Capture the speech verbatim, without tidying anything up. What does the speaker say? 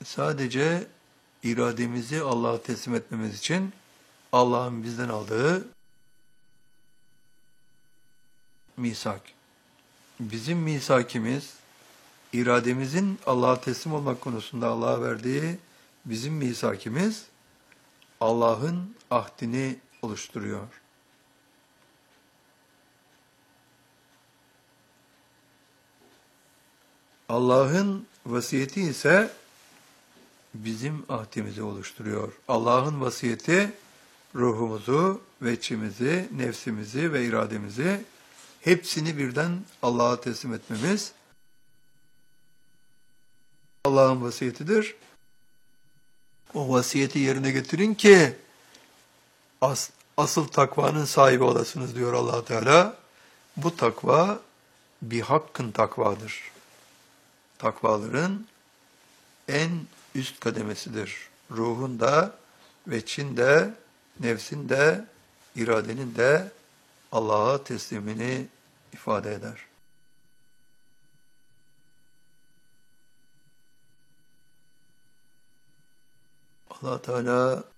Sadece irademizi Allah'a teslim etmemiz için Allah'ın bizden aldığı misak. Bizim misakimiz, irademizin Allah'a teslim olmak konusunda Allah'a verdiği bizim misakimiz, Allah'ın ahdini oluşturuyor. Allah'ın vasiyeti ise bizim ahdimizi oluşturuyor. Allah'ın vasiyeti ruhumuzu ve içimizi, nefsimizi ve irademizi hepsini birden Allah'a teslim etmemiz Allah'ın vasiyetidir. O vasiyeti yerine getirin ki as, asıl takvanın sahibi olasınız diyor Allah Teala. Bu takva bir hakkın takvadır. Takvaların en üst kademesidir. Ruhun da, veçin de, nefsin de, iradenin de Allah'a teslimini ifade eder. Allah Teala